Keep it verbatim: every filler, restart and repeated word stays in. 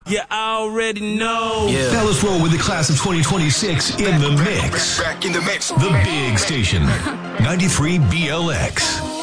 You already know. Yeah. Now let's roll with the class of twenty twenty-six in the mix. Back in the mix. The Big Station, ninety-three B L X.